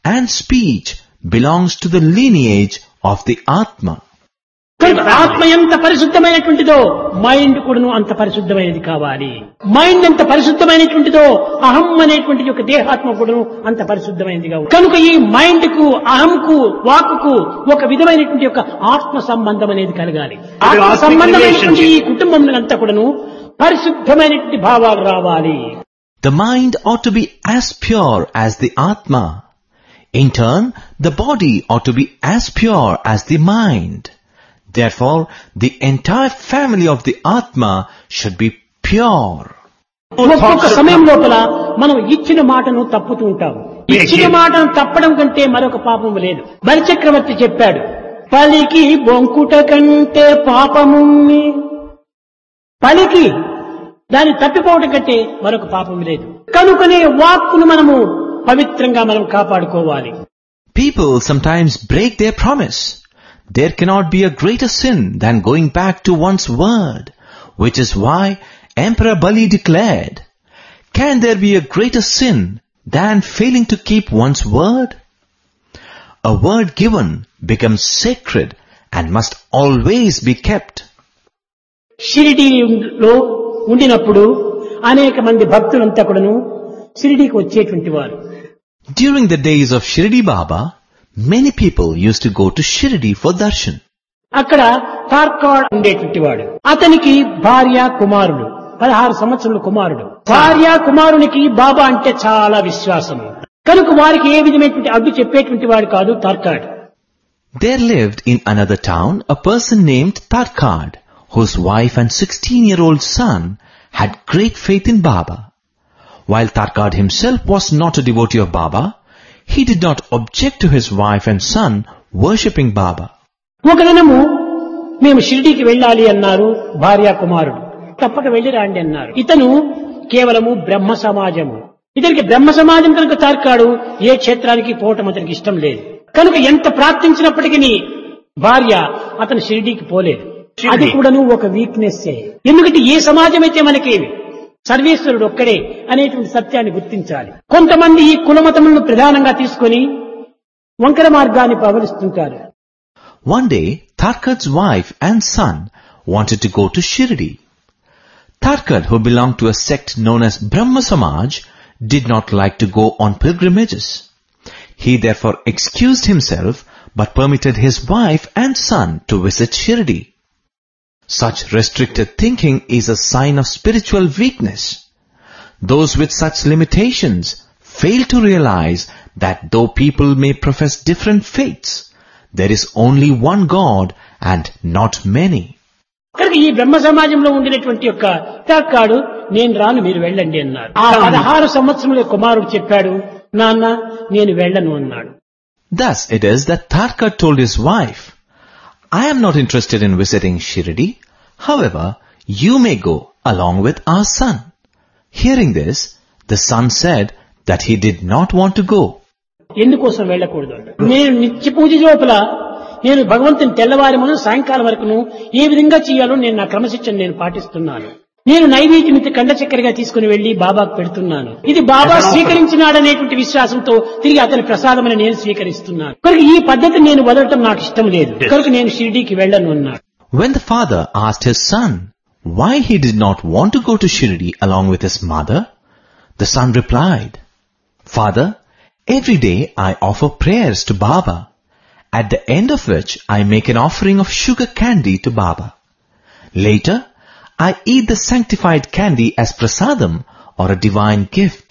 and speech belongs to the lineage of the Atma. కనుక ఆత్మ ఎంత పరిశుద్ధమైనటువంటిదో మైండ్ కూడాను అంత పరిశుద్ధమైనది కావాలి. మైండ్ ఎంత పరిశుద్ధమైనటువంటిదో అహం అనేటువంటి యొక్క దేహాత్మ కూడాను అంత పరిశుద్ధమైనది కావాలి. కనుక ఈ మైండ్ కు అహంకు వాక్కు ఒక విధమైనటువంటి యొక్క ఆత్మ సంబంధం అనేది కలగాలి. ఆత్మ సంబంధమైనటువంటి ఈ కుటుంబం అంతా కూడాను పరిశుద్ధమైనటువంటి భావాలు రావాలి. The mind ought to be as pure as the Atma. In turn, the body ought to be as pure as the mind. Therefore, the entire family of the Atma should be pure. ఒక్కొక్క సమయం లోపల మనం ఇచ్చిన మాటను తప్పుతూ ఉంటాం. ఇచ్చిన మాటను తప్పడం కంటే మరొక పాపం లేదు. బలిచక్రవర్తి చెప్పాడు, పలికి బొంకుట కంటే పాపముంది. పలికి దాన్ని తప్పిపోవడం కంటే మరొక పాపం లేదు. కనుకనే వాక్కును మనము పవిత్రంగా మనం కాపాడుకోవాలి. People sometimes break their promise. There cannot be a greater sin than going back to one's word, which is why Emperor Bali declared, "Can there be a greater sin than failing to keep one's word?" A word given becomes sacred and must always be kept. షిరిడీలో ఉండినప్పుడు అనేక మంది భక్తులంతా కూడాను షిరిడీకి వచ్చేటువంటి వారు. During the days of Shirdi Baba, many people used to go to Shirdi for darshan. అక్కడ తార్కాడ్ ఉండేటువంటి వాడు. అతనికి భార్య కుమారుడు, 16 సంవత్సరాల కుమారుడు. భార్య కుమారునికి బాబా అంటే చాలా విశ్వాసం. కనుక వారికి ఏ విధమైనటువంటి అడ్డు చెప్పేటువంటి వాడు కాదు Tarkhad. There lived in another town a person named Tarkad, whose wife and 16-year-old son had great faith in Baba. While Tarkad himself was not a devotee of Baba, he did not object to his wife and son worshipping Baba. ఒక దినము మేము షిరిడీకి వెళ్ళాలి అన్నారు భార్య కుమారుడు. తప్పక వెళ్ళి రాండి అన్నారు. ఇతను కేవలము బ్రహ్మ సమాజము. ఇతనికి బ్రహ్మ సమాజం కనుక తార్కాడు ఏ క్షేత్రానికి పోవటం అతనికి ఇష్టం లేదు. కనుక ఎంత ప్రార్థించినప్పటికీ భార్య అతను షిరిడీకి పోలేదు. అది కూడాను ఒక వీక్నెస్. ఎందుకంటే ఏ సమాజం అయితే మనకేమి సర్వేశ్వరుడు ఒక్కడే అనేటువంటి సత్యాన్ని గుర్తించాలి. కొంతమంది ఈ కులమతములను ప్రధానంగా తీసుకొని వంకర మార్గాన్ని ప్రవరిస్తుంటారు. One day, Tarkad's wife and son wanted to go to Shirdi. Tarkad, who belonged to a sect known as Brahma Samaj, did not like to go on pilgrimages. He therefore excused himself but permitted his wife and son to visit Shirdi. Such restricted thinking is a sign of spiritual weakness. Those with such limitations fail to realize that though people may profess different faiths, there is only one God and not many. కనుక ఈ బ్రహ్మ సమాజంలో ఉండినటువంటి యొక్క తార్కాడు నేను రాను మీరు వెళ్ళండి అన్నారు. ఆ 16 సంవత్సరముల కుమారుడు చెప్పాడు, నాన్న నేను వెళ్ళను అన్నాడు. Thus it is that Tarkad told his wife, I am not interested in visiting Shirdi. However, you may go along with our son. Hearing this, the son said that he did not want to go. ఎందుకోసం వెళ్ళకూడదు? నేను నిత్య పూజ లోపల నేను భగవంతుని తెల్లవారి మనం సాయంకాలం వరకును ఏ విధంగా చేయాలో నేను నా క్రమశిక్షణ నేను పాటిస్తున్నాను. నేను నైవేద్యం కండ చక్కెరగా తీసుకుని వెళ్లి బాబాకు పెడుతున్నాను. ఇది బాబా స్వీకరించినాడనేటువంటి విశ్వాసంతో తిరిగి అతని ప్రసాదమని నేను స్వీకరిస్తున్నాను. కనుక ఈ పద్ధతి నేను వదలటం నాకు ఇష్టం లేదు. కనుక నేను షిరిడీకి వెళ్ళను అన్నాడు. When the father asked his son why he did not want to go to Shirdi along with his mother, the son replied, Father, every day I offer prayers to Baba, at the end of which I make an offering of sugar candy to Baba. Later, I eat the sanctified candy as prasadam or a divine gift.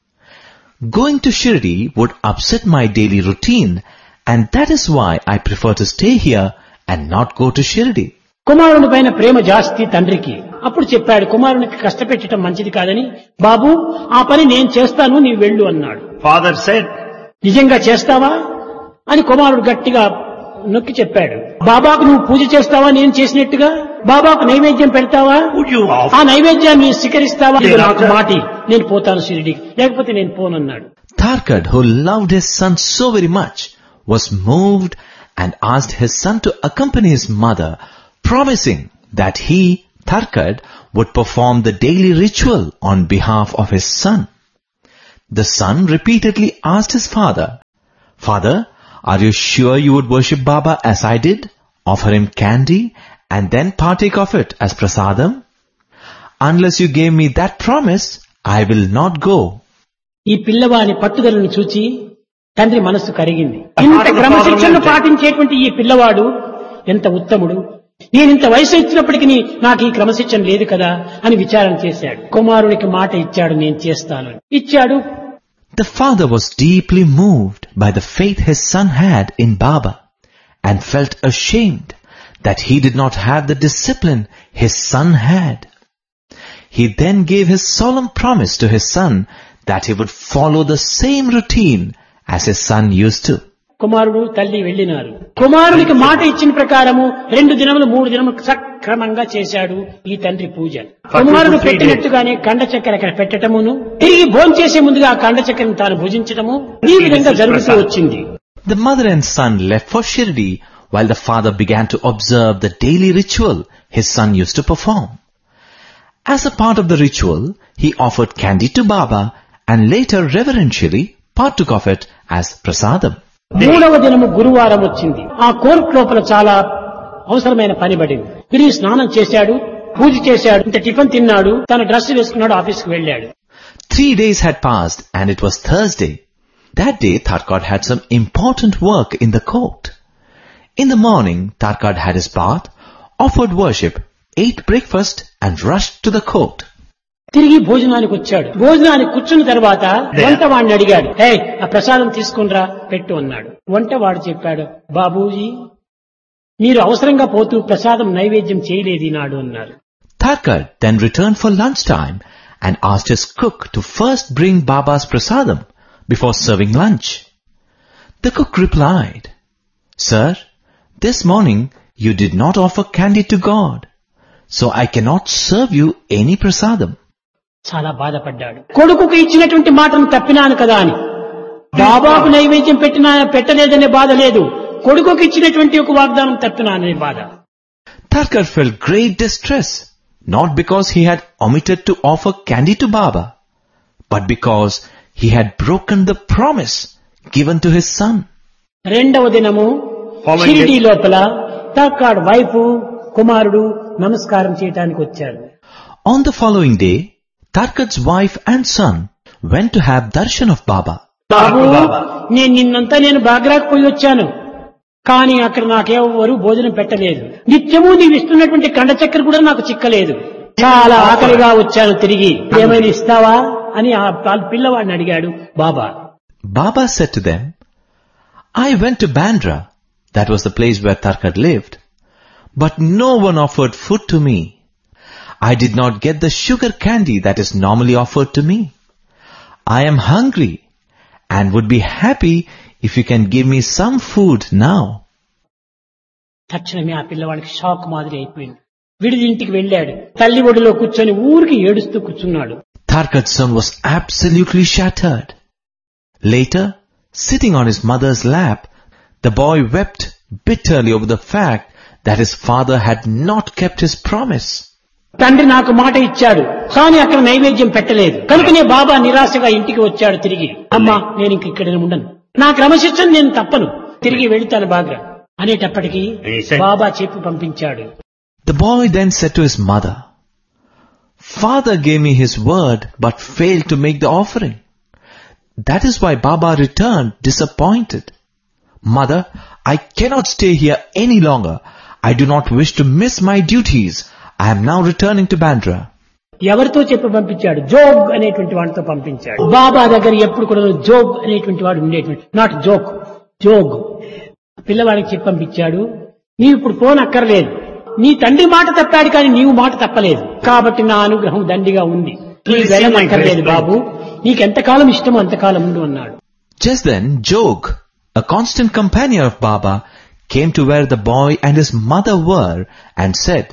Going to Shirdi would upset my daily routine, and that is why I prefer to stay here and not go to Shirdi. కుమారుని పైన ప్రేమ జాస్తి తండ్రికి. అప్పుడు చెప్పాడు, కుమారునికి కష్టపెట్టడం మంచిది కాదని, బాబు ఆ పని నేను చేస్తాను నీవు వెళ్ళు అన్నాడు. Father said, నిజంగా చేస్తావా అని కుమారుడు గట్టిగా నొక్కి చెప్పాడు. బాబాకు నువ్వు పూజ చేస్తావా నేను చేసినట్టుగా? బాబాకు నైవేద్యం పెడతావా? ఆ నైవేద్యాన్ని స్వీకరిస్తావా? నాకు మాటి, నేను పోతాను షిరిడీకి, లేకపోతే నేను పోనన్నాడు. Tarkad, who loved his son so very much, was moved and asked his son to accompany his mother, promising that he, Tarkad, would perform the daily ritual on behalf of his son. The son repeatedly asked his father, Father, are you sure you would worship Baba as I did? Offer him candy and then partake of it as prasadam? Unless you gave me that promise, I will not go. ఈ పిల్లవాని పట్టుదలను చూచి తండ్రి మనస్సు కరిగింది. ఇంత క్రమశిక్షణను పాటించేటువంటి ఈ పిల్లవాడు ఎంత ఉత్తముడు, నేనింత వయసు ఇచ్చినప్పటికీ నాకు ఈ క్రమశిక్షణ లేదు కదా అని విచారణ చేశాడు. కుమారుడికి మాట ఇచ్చాడు, నేను చేస్తాను ఇచ్చాడు. The father was deeply moved by the faith his son had in Baba and felt ashamed that he did not have the discipline his son had. He then gave his solemn promise to his son that he would follow the same routine as his son used to. కుమారుడు తల్లి వెళ్ళినారు. కుమారుడికి మాట ఇచ్చిన ప్రకారము 2 దినములు 3 దినములు సక్రమంగా చేశాడు ఈ తండ్రి పూజ. కుమారుడు పెట్టినట్టుగానే కండ చక్కెర అక్కడ పెట్టటమును, తిరిగి భోంచేసే ముందుగా ఆ కండ చక్కెరను తాను భుజించటము ఈ విధంగా జరుగుతూ వచ్చింది. The mother and son left for Shirdi while the father began to observe the daily ritual his son used to perform. As a part of the ritual, he offered candy to Baba and later reverentially partook of it as prasadam. 3వ దినము గురువారం వచ్చింది. ఆ court లోపల చాలా అవసరమైన పని పడింది. తిరిగి స్నానం చేశాడు, పూజ చేశాడు, ఇంత టిఫిన్ తిన్నాడు, తన డ్రెస్ వేసుకున్నాడు, ఆఫీస్కి వెళ్ళాడు. 3 days had passed and it was Thursday. That day Tarkad had some important work in the court. In the morning, Tarkad had his bath, offered worship, ate breakfast and rushed to the court. తిరిగి భోజనానికి వచ్చాడు. భోజనానికి కూర్చున్న తర్వాత వంటవాడిని అడిగాడు, ఆ ప్రసాదం తీసుకునిరా పెట్టు అన్నాడు. వంటవాడు చెప్పాడు, బాబూజీ మీరు అవసరంగా పోతూ ప్రసాదం నైవేద్యం చేయలేదు ఈనాడు అన్నారు. Tarkad then returned for lunchtime and asked his cook to first bring Baba's prasadam before serving lunch. The cook replied, Sir, this morning you did not offer candy to God, so I cannot serve you any prasadam. చాలా బాధపడ్డాడు. కొడుకుకు ఇచ్చినటువంటి మాటను తప్పినాను కదా అని. బాబాకు నైవేద్యం పెట్టలేదనే బాధ లేదు, కొడుకుకు ఇచ్చినటువంటి ఒక వాగ్దానం తప్పినాననే బాధ. Tarkad felt great distress, not because he had omitted to offer candy to Baba, but because he had broken the promise given to his son. 2వ దినము షిరిడీ లోపల తార్కాడ్ వైఫ్ కుమారుడు నమస్కారం చేయడానికి వచ్చారు. On the following day, Tarkad's wife and son went to have darshan of Baba. బాబు, నేను బాగ్రాకు పోయి వచ్చాను, కానీ అక్కడ నాకెవరు భోజనం పెట్టలేదు. నిత్యము నీవు ఇస్తున్నటువంటి కండ చక్కెర కూడా నాకు చిక్కలేదు. చాలా ఆకలిగా వచ్చాను, తిరిగి ఏమైనా ఇస్తావా అని ఆ పిల్లవాడిని అడిగాడు బాబా. Baba said to them, I went to Bandra, that was the place where Tarkad lived, but no one offered food to me. I did not get the sugar candy that is normally offered to me. I am hungry and would be happy if you can give me some food now. తక్షణమే ఆ పిల్లవాడికి shock మాదిరి అయిపోయింది. విడిది ఇంటికి వెళ్ళాడు. తల్లి ఒడిలో కూర్చొని ఊరికి ఏడుస్తూ కూర్చున్నాడు. Tarkad's son was absolutely shattered. Later, sitting on his mother's lap, the boy wept bitterly over the fact that his father had not kept his promise. తండ్రి నాకు మాట ఇచ్చాడు, కానీ అక్కడ నైవేద్యం పెట్టలేదు. కనుకనే బాబా నిరాశగా ఇంటికి వచ్చాడు తిరిగి. అమ్మా, నేను ఇంక ఇక్కడ ఉండను, నా క్రమశిక్షణ నేను తప్పను, తిరిగి వెళుతాను బాగా అనేటప్పటికీ బాబా చెప్పి పంపించాడు. The boy then said to his mother, Father gave me his word but failed to make the offering. That is why Baba returned disappointed. Mother, I cannot stay here any longer. I do not wish to miss my duties. I am now returning to Bandra. ఎవరితో చెప్పి పంపించాడు? జోగ్ అనేటువంటి వాడితో పంపించాడు. బాబా దగ్గర ఎప్పుడు కూడా జోగ్ అనేటువంటి వాడు ఉండేటువంటి, నాట్ జోక్, జోగ్. పిల్లవాడికి చెప్పి పంపించాడు, నీవు ఇప్పుడు పోనక్కర్లేదు, నీ తండ్రి మాట తప్పాడు కానీ నీవు మాట తప్పలేదు, కాబట్టి నా అనుగ్రహం దండిగా ఉంది, నీవు వెళ్ళనక్కర్లేదు బాబు, నీకెంతకాలం ఇష్టమో అంతకాలం ఉండు అన్నాడు. Just then Jog, a constant companion of Baba, came to where the boy and his mother were and said,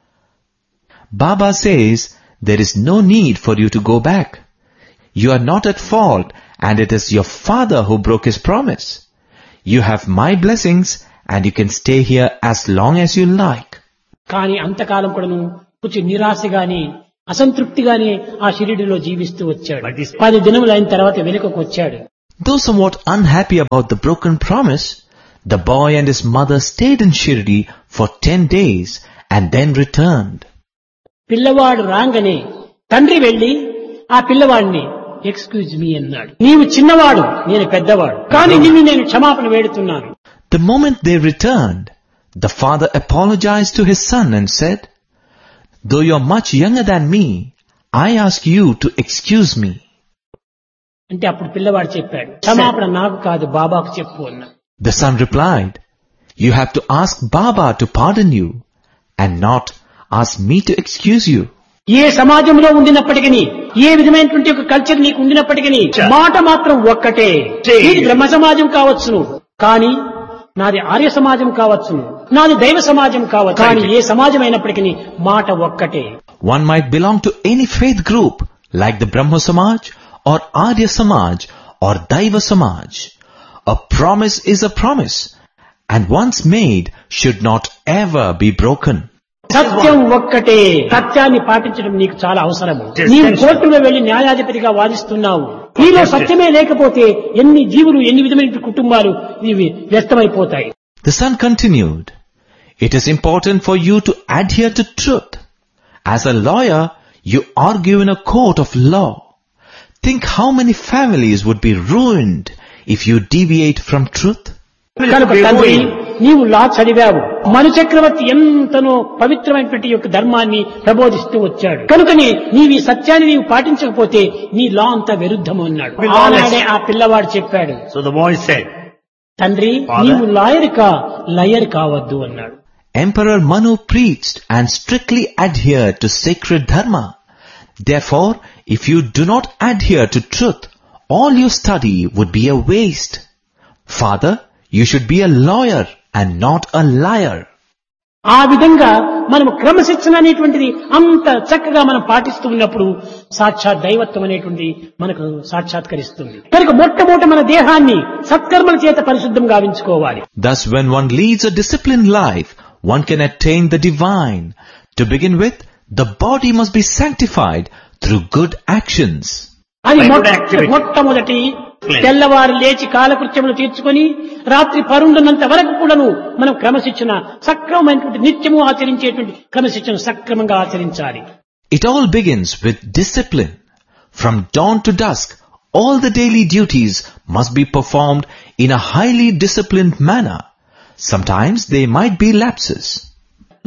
Baba says there is no need for you to go back. You are not at fault and it is your father who broke his promise. You have my blessings and you can stay here as long as you like. కానీ అంతకాలం కూడా కొంచెం నిరాశగానే అసంతృప్తిగానే ఆ షిరిడిలో జీవిస్తూ వచ్చాడు. 10 దినములు అయిన తర్వాత వెనుకకు వచ్చాడు. Though somewhat unhappy about the broken promise, the boy and his mother stayed in Shirdi for 10 days and then returned. పిల్లవాడు రాగానే తండ్రి వెళ్లి ఆ పిల్లవాడిని ఎక్స్క్యూజ్ మీ అన్నాడు. నీవు చిన్నవాడు, నేను పెద్దవాడు, కానీ నిన్ను నేను క్షమాపణ వేడుతున్నాను. The moment they returned, the father apologized to his son and said, "Though you are much younger than me, I ask you to excuse me." అంటే అప్పుడు పిల్లవాడు చెప్పాడు, క్షమాపణ నాకు కాదు, బాబాకు చెప్పు అన్నాడు. The son replied, "You have to ask Baba to pardon you and not ask me to excuse you." ఏ సమాజంలో ఉండినప్పటికీ, ఏ విధమైనటువంటి ఒక కల్చర్ నీకు ఉండినప్పటికీ మాట మాత్రం ఒక్కటే. ఇది బ్రహ్మ సమాజం కావచ్చును, కానీ నాది ఆర్య సమాజం కావచ్చును, నాది దైవ సమాజం కావచ్చు, కానీ ఏ సమాజం అయినప్పటికీ మాట ఒక్కటే. One might belong to any faith group like the Brahma Samaj or Arya Samaj or Daiva Samaj. A promise is a promise, and once made should not ever be broken. సత్యం ఒక్కటే. సత్యాన్ని పాటించడం నీకు చాలా అవసరము. నీవు కోర్టులో వెళ్లి న్యాయాధిపతిగా వాదిస్తున్నావు. నీలో సత్యమే లేకపోతే ఎన్ని జీవులు, ఎన్ని విధమైన కుటుంబాలు ఇవి వ్యర్థమైపోతాయి. The son continued, "It is important for you to adhere to truth. As a lawyer, you argue in a court of law. Think how many families would be ruined if you deviate from truth." కనుక తండ్రి, నీవు లా చదివావు. మను చక్రవర్తి ఎంతనో పవిత్రమైనటువంటి యొక్క ధర్మాన్ని ప్రబోధిస్తూ వచ్చాడు. కనుకని నీవు ఈ సత్యాన్ని నీవు పాటించకపోతే నీ లా అంతా విరుద్ధము అన్నాడు. ఆనాడే ఆ పిల్లవాడు చెప్పాడు, So the boy said, తండ్రి, నీవు లాయర్ కా, లయర్ కావద్దు అన్నాడు. Emperor Manu preached and strictly adhered to sacred dharma. Therefore, if you do not adhere to truth, all your study would be a waste. Father, you should be a lawyer and not a liar. ఆ విధంగా మనము క్రమశిక్షణ అనేటువంటిది అంత చక్కగా మనం పాటిస్తూ ఉన్నప్పుడు సాక్షాత్ దైవత్వం అనేటువంటిది మనకు సాక్షాత్కరిస్తుంది. కనుక మొట్టమొదట మన దేహాన్ని సత్కర్మల చేత పరిశుద్ధం గావించుకోవాలి. Thus, when one leads a disciplined life, one can attain the divine. To begin with, the body must be sanctified through good actions. అది మొట్టమొదటి తెల్లవారు లేచి కాలకృత్యములు తీర్చుకొని రాత్రి పరుండున్నంత వరకు కూడాను మనం క్రమశిక్షణ సక్రమమైనటువంటి నిత్యము ఆచరించేటువంటి క్రమశిక్షణ సక్రమంగా ఆచరించాలి. It all begins with discipline. From dawn to dusk, all the daily duties must be performed in a highly disciplined manner. Sometimes there might be lapses.